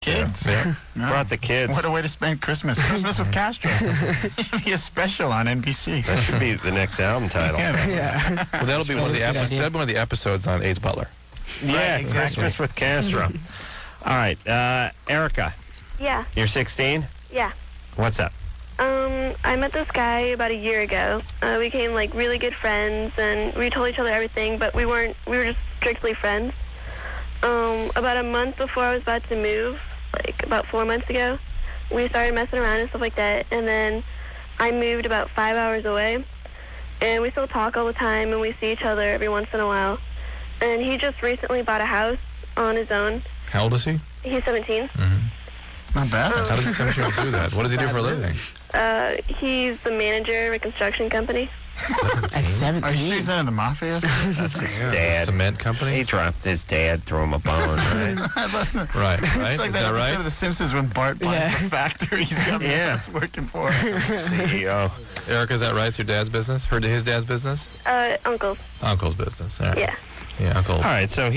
Kids. Yeah. No. Brought the kids. What a way to spend Christmas. Christmas with Castro. Should be a special on NBC. That should be the next album title. Yeah. Well, that'll be one of the episodes. That'll be one of the episodes on AIDS Butler. Yeah, Right, exactly. Christmas with Castro. All right, Erica, Yeah, you're 16? yeah. What's up? I met this guy about a year ago. We became like really good friends, and we told each other everything, but we were just strictly friends. About a month before I was about to move, like about 4 months ago, we started messing around and stuff like that, and then I moved about 5 hours away, and we still talk all the time, and we see each other every once in a while. And he just recently bought a house on his own. How old is he? He's 17. Not bad. How does a 17-year-old do that? What does he do for a living? He's the manager of a construction company. At 17. Are you sure he's not in the mafia or something? That's his Yeah, dad. cement company? He dropped his dad, threw him a bone, right? Right. It's like Is that that episode right? of The Simpsons when Bart buys the factory he's got Yeah. working for. CEO. Erica, is that right? It's your dad's business? His dad's business? Uncle. Uncle's business. All right. Yeah. Yeah, uncle. All right, so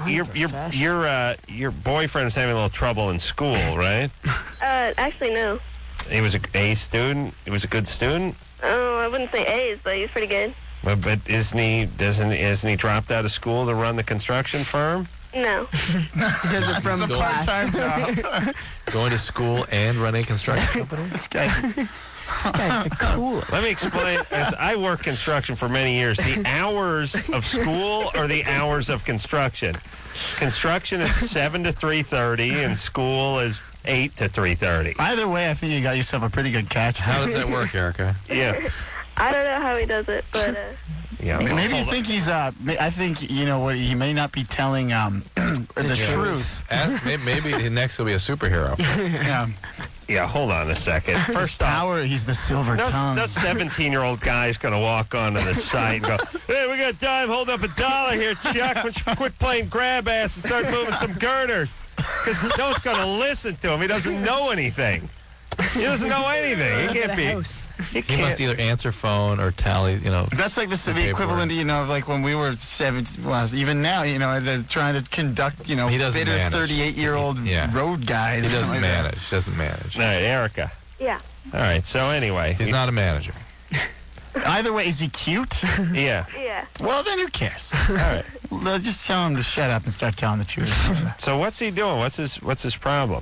your boyfriend's having a little trouble in school, right? Actually, no. He was a A student. He was a good student. Oh, I wouldn't say A's, but he's pretty good. But isn't he dropped out of school to run the construction firm? No. Does it from It's a class. part-time job. Going to school and running a construction company? This guy. That's the coolest. Let me explain. As I worked construction for many years, the hours of school are the hours of construction. Construction is 7 to 3:30, and school is 8 to 3:30. Either way, I think you got yourself a pretty good catch. How does that work, Erica? Yeah. I don't know how he does it, but Yeah. Maybe you hold think he's, I think, you know what, he may not be telling the truth. Maybe next he'll be a superhero. Yeah. Yeah, hold on a second. First off, Power, he's the silver tongue. no 17-year-old guy's going to walk onto the site and go, hey, we got time, hold up $1 here, Chuck. Why don't you quit playing grab ass and start moving some girders? Because no one's going to listen to him. He doesn't know anything. He doesn't know anything. He can't be. He He must can't. either answer phone or tally, That's like the paperwork. equivalent, of like when we were 17, well, even now, they're trying to conduct, He doesn't bitter manage. 38-year-old Yeah. road guys. he or doesn't something like that. manage. Doesn't manage. All right, Erica. yeah. All right, so anyway. He's not a manager. Either way, is he cute? Yeah. Yeah. Well, then who cares? All right. Just tell him to shut up and start telling the truth. So what's he doing? What's his problem?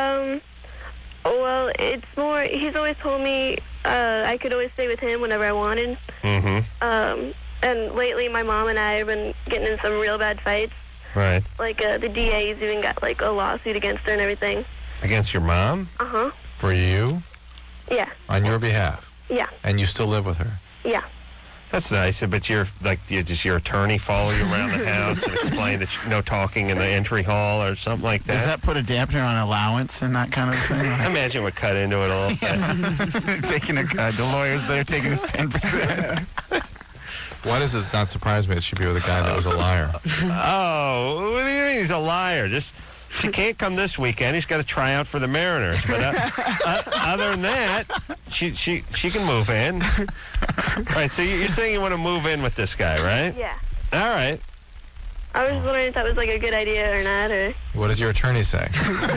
Well, it's more, he's always told me I could always stay with him whenever I wanted. Mm-hmm. And lately my mom and I have been getting in some real bad fights. Right. Like, the DA's even got, like, a lawsuit against her and everything. Against your mom? Uh-huh. For you, Yeah. on your behalf, Yeah. and you still live with her. Yeah. That's nice, but does your attorney follow you around the house and explain that no talking in the entry hall or something like Does that put a dampener on allowance and that kind of thing? I imagine we cut into it a little bit. Taking a cut. The lawyers there taking his 10%. Why does it not surprise me that she'd be with a guy that was a liar? Oh, what do you mean he's a liar? She can't come this weekend. He's got to try out for the Mariners. But other than that, she can move in. All right, so you're saying you want to move in with this guy, right? Yeah. All right. I was just wondering if that was, like, a good idea or not, or... What does your attorney say?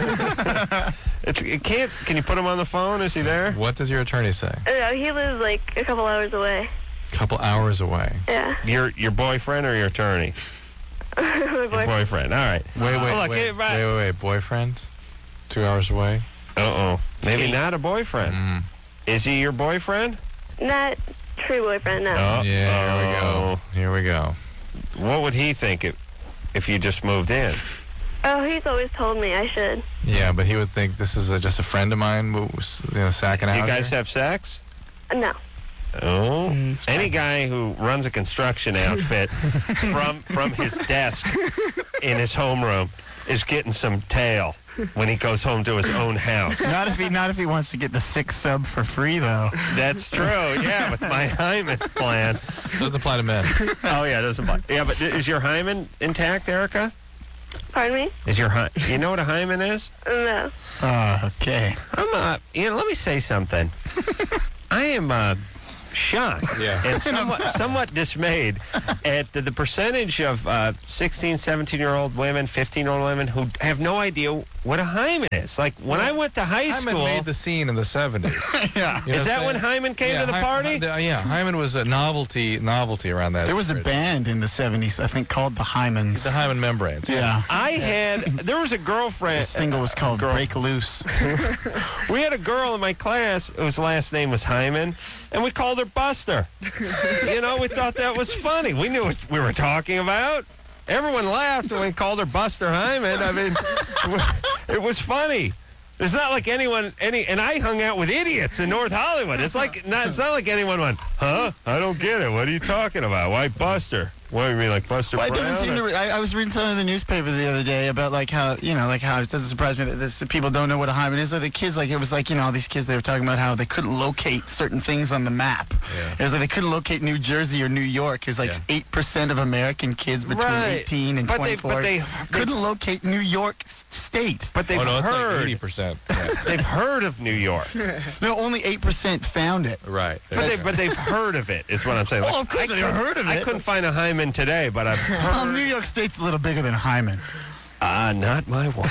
Can you put him on the phone? Is he there? What does your attorney say? I don't know, he lives, like, a couple hours away. Couple hours away. Yeah. Your boyfriend or your attorney? My Your boyfriend. boyfriend. All right. Wait. Boyfriend? 2 hours away? Uh-oh. Maybe not a boyfriend. Mm. Is he your boyfriend? Not true boyfriend, no. Oh. Here we go. What would he think if you just moved in? Oh, he's always told me I should. Yeah, but he would think this is just a friend of mine who's sacking out. Do you guys here. have sex? No. Oh. Any guy who runs a construction outfit from his desk in his homeroom is getting some tail when he goes home to his own house. Not if he wants to get the 6 sub for free, though. That's true. Yeah, with my hymen plan. Doesn't apply to men. Oh yeah, it doesn't. Yeah, but is your hymen intact, Erica? Pardon me? Is your you know what a hymen is? No. Okay. I'm let me say something. I am shocked and somewhat dismayed at the percentage of 16, 17-year-old women, 15-year-old women who have no idea what a hymen is. Like, when I went to high Hyman school... made the scene in the 70s. Yeah. You know Is that what I'm when saying? Hyman came to the party? Hyman was a novelty around that. There was a period. band in the 70s, I think, called the Hymens. The Hyman membranes. Yeah. There was a girlfriend. The single was called Break Loose. We had a girl in my class whose last name was Hyman, and we called her Buster. You know, we thought that was funny. We knew what we were talking about. Everyone laughed when we called her Buster Hyman. I mean, it was funny. It's not like and I hung out with idiots in North Hollywood. It's not like anyone went, huh? I don't get it. What are you talking about? Why Buster? What do you mean, like Buster Well, it Brown? doesn't seem to. I was reading something in the newspaper the other day about how it doesn't surprise me that people don't know what a hymen is. Like the kids, it was all these kids, they were talking about how they couldn't locate certain things on the map. Yeah. It was like they couldn't locate New Jersey or New York. It was 8% of American kids between 18 and 24 but they couldn't locate New York State. But they've It's heard. like 80%. Yeah. They've heard of New York. No, only 8% found it. Right. But they've heard of it, is what I'm saying. Well, of course they've heard of I it. couldn't find a hymen today, but I've Well, heard. New York State's a little bigger than Hyman. Not my one.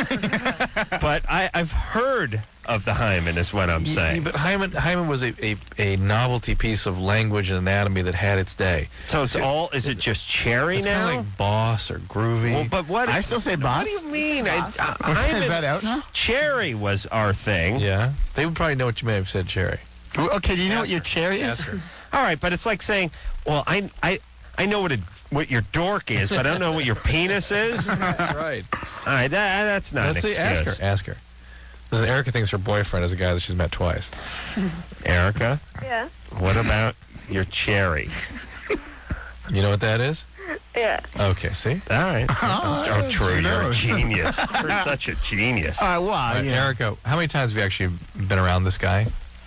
But I've heard of the hymen, is what I'm saying. But Hyman was a novelty piece of language and anatomy that had its day. So is it just cherry It's now? kind of like boss or groovy. Well, but what? I still say boss. What do you mean? Is Hymen, that out now? cherry was our thing. Yeah. They would probably know what you may have said, Cherry. Okay, do you know what Ask your her. cherry is? Ask her. All right, but it's like saying, well, I know what your dork is, but I don't know what your penis is. All Right. right, that's not Let's an see. Ask excuse. her. Ask her. Listen, Erica thinks her boyfriend is a guy that she's met twice. Erica, Yeah. what about your cherry? You know what that is? Yeah. Okay, see? All right. Oh, True, you're a knows? genius. You're such a genius. All right, why? All right, Erica, how many times have you actually been around this guy?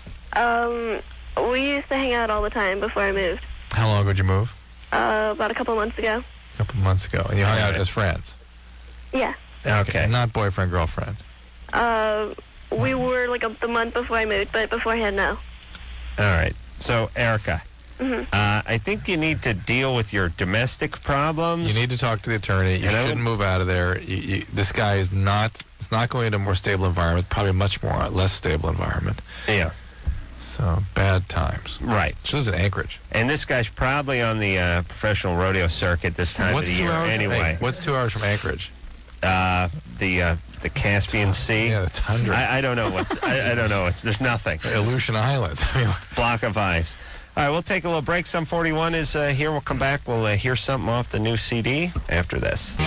We used to hang out all the time before I moved. How long ago did you move? About a couple months ago. A couple months ago. And you hung out Alright. as friends? Yeah. Okay. Not boyfriend, girlfriend. We were the month before I moved, but beforehand, no. All right. So, Erica, I think you need to deal with your domestic problems. You need to talk to the attorney. You And I shouldn't would- move out of there. This guy is not. It's not going into a more stable environment. Probably a much more less stable environment. Yeah. So bad times. Right. She lives in Anchorage. And this guy's probably on the professional rodeo circuit this time What's of the 2 year hours? anyway. Hey, what's 2 hours from Anchorage? The Caspian Sea. Yeah, the tundra. I don't know what's. I don't know. There's nothing. Aleutian Islands. I mean, Block of ice. All right, we'll take a little break. Sum 41 is here. We'll come back. We'll hear something off the new CD after this.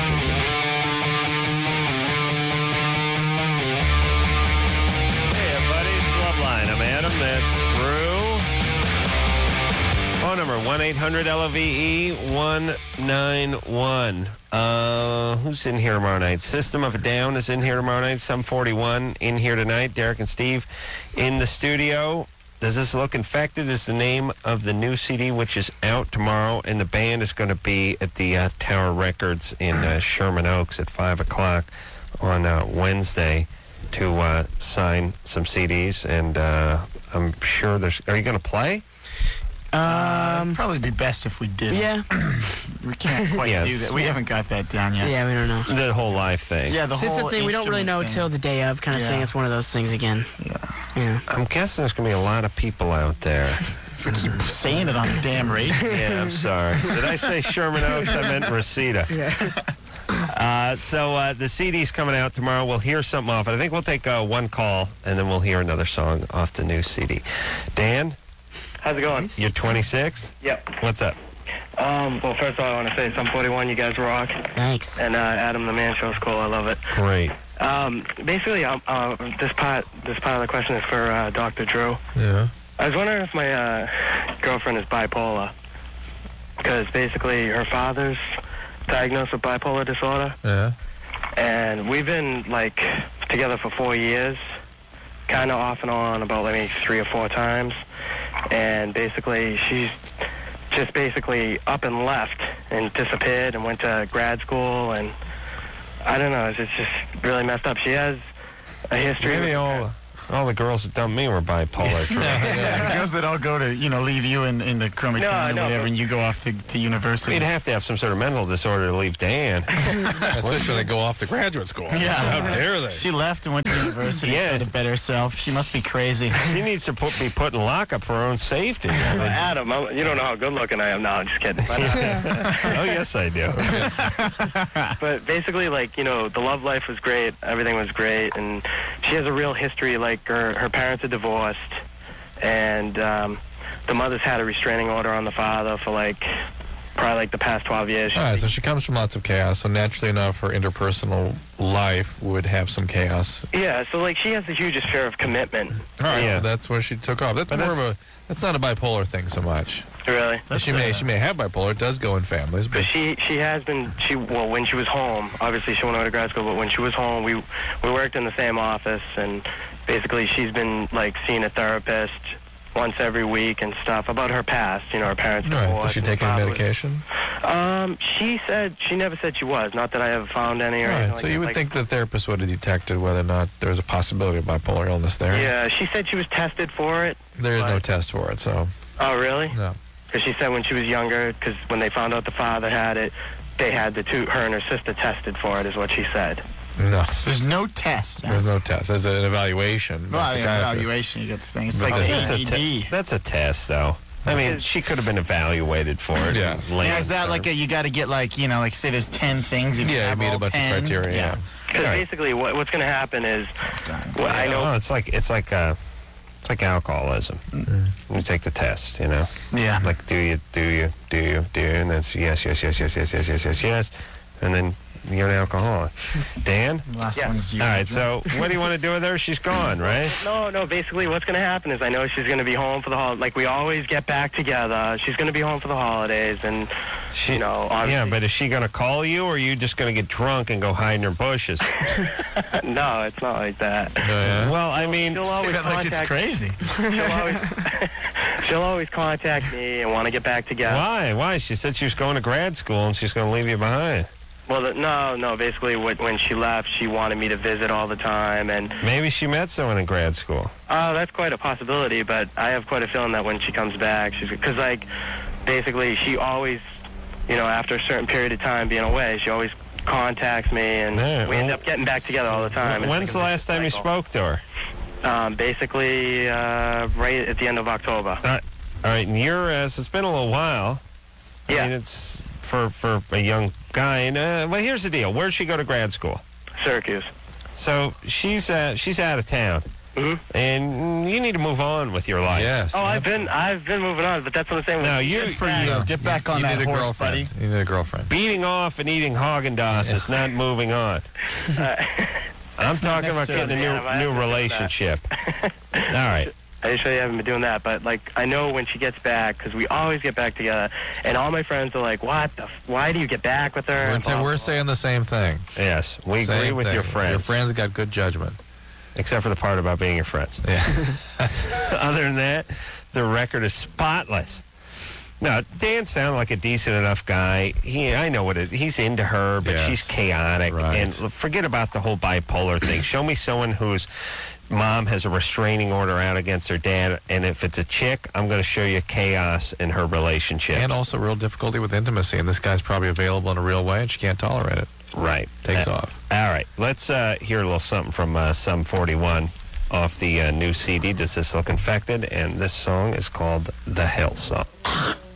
Hey, everybody. It's Loveline. I'm Adam. That's Drew. Phone number 1-800-LOVE-191. Who's in here tomorrow night? System of a Down is in here tomorrow night. Sum 41 in here tonight. Derek and Steve in the studio. Does This Look Infected is the name of the new CD, which is out tomorrow, and the band is going to be at the Tower Records in Sherman Oaks at 5 o'clock on Wednesday to sign some CDs, and I'm sure there's... Are you going to play? Probably be best if we did. Yeah. We can't quite Yeah, do it's- that. We haven't got that down yet. Yeah, we don't know. The whole live thing. Yeah, the It's just whole the thing, we don't really know instrument till the day of kind of Yeah. thing. It's one of those things again. Yeah. Yeah. I'm guessing there's going to be a lot of people out there. If we keep saying it on the damn radio. Yeah, I'm sorry. Did I say Sherman Oaks? I meant Reseda. So the CD's coming out tomorrow. We'll hear something off it. I think we'll take one call, and then we'll hear another song off the new CD. Dan, How's it going? you're 26? Yep. What's up? Well, first of all, I want to say Sum 41, you guys rock. Thanks. And Adam, the Man Show's cool. I love it. Great. Basically, this part of the question is for Dr. Drew. yeah. I was wondering if my girlfriend is bipolar. Because basically, her father's diagnosed with bipolar disorder. Yeah. And we've been, together for 4 years. Kind of off and on about maybe 3 or 4 times. And basically, she's just basically up and left and disappeared and went to grad school, and I don't know, it's just really messed up. She has a history. Maybe with- I'll All the girls that dumped me were bipolar. The girls that all go to, leave you in the Chroma Canyon or whatever, and you go off to university. You'd have to have some sort of mental disorder to leave Dan. Especially when they go off to graduate school. Yeah. How dare they? She left and went to university Yeah. to better herself. She must be crazy. She needs to be put in lockup for her own safety. Adam, you don't know how good looking I am. No, I'm just kidding. But, Oh, yes, I do. but basically, like, the love life was great. Everything was great. And she has a real history. Like, her parents are divorced. And the mother's had a restraining order on the father for, probably the past 12 years. All right, so she comes from lots of chaos, so naturally enough, her interpersonal life would have some chaos. Yeah, so, she has the hugest fear of commitment. All right, Yeah. so that's where she took off. That's But that's not a bipolar thing so much. Really? She may have bipolar. It does go in families, but But she has been, when she was home, obviously she went away to grad school, but when she was home, we worked in the same office, and basically she's been, seeing a therapist once every week and stuff about her past, her parents all right. divorced. Does she and take any father medication? She never said she was, not that I have found any or All anything right, like so that. you would think the therapist would have detected whether or not there was a possibility of bipolar illness there. Yeah, she said she was tested for it. There is no but- test for it, so Oh, really? no. Because she said when she was younger, because when they found out the father had it, they had her and her sister tested for it, is what she said. No, There's no test. there's no test. There's an evaluation. Well, the Psychiatrist. evaluation, you get the thing. It's But like That's a, AED. that's a test, though. I mean, she could have been evaluated for it. Yeah. Yeah, is that you got to get say there's 10 things. If you Yeah, you have meet all a bunch 10, of criteria. Yeah. Because Right. basically what's going to happen is, well, I know. Oh, it's like alcoholism. You take the test, Yeah. Like, do you, and that's yes, and then you're an alcoholic. Dan? Last Yeah. one's you. All right, so what do you want to do with her? She's gone, right? No, basically what's going to happen is I know she's going to be home for the holidays. We always get back together. She's going to be home for the holidays, and, obviously. Yeah, but is she going to call you, or are you just going to get drunk and go hide in her bushes? No, it's not like that. Oh, yeah? Well, I mean, She'll always like it's contact crazy. She'll always contact me and want to get back together. why? She said she was going to grad school, and she's going to leave you behind. Well, no. Basically, when she left, she wanted me to visit all the time, and Maybe she met someone in grad school. that's quite a possibility. But I have quite a feeling that when she comes back, because basically, she always, after a certain period of time being away, she always contacts me, and Yeah, we end well, up getting back together all the time. It's When's like the a last time you cycle. spoke to her? Basically, right at the end of October. All right, and so it's been a little while. Yeah. I mean, it's for a young guy. And well, here's the deal. Where'd she go to grad school? Syracuse. So she's out of town, and you need to move on with your life. Yes. Oh, I've been moving on, but that's what I'm saying. Now you Good for you. Get back on you that need a horse, girlfriend. buddy. You need a girlfriend. beating off and eating Haagen-Dazs is not moving on. I'm talking about getting necessarily. a new relationship. All right. I usually haven't been doing that, but I know when she gets back, because we always get back together, and all my friends are like, why do you get back with her? And blah, blah, We're blah. saying the same thing. Yes, we agree Same with thing. your friends. Your friends got good judgment. Except for the part about being your friends. Yeah. Other than that, the record is spotless. No, Dan sounded like a decent enough guy. I know he's into her, but Yes. she's chaotic. Right. And forget about the whole bipolar thing. Show me someone whose mom has a restraining order out against her dad, and if it's a chick, I'm going to show you chaos in her relationship. And also real difficulty with intimacy. And this guy's probably available in a real way, and she can't tolerate it. Right. Takes off. All right. Let's hear a little something from Sum 41 off the new CD, Does This Look Infected? And this song is called The Hell Song.